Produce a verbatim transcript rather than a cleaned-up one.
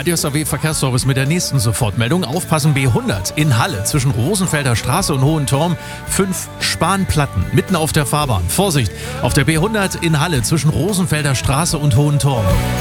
Radio S A W Verkehrsservice mit der nächsten Sofortmeldung. Aufpassen, B hundert in Halle zwischen Rosenfelder Straße und Hohentorm. Fünf Spanplatten mitten auf der Fahrbahn. Vorsicht, auf der B hundert in Halle zwischen Rosenfelder Straße und Hohentorm.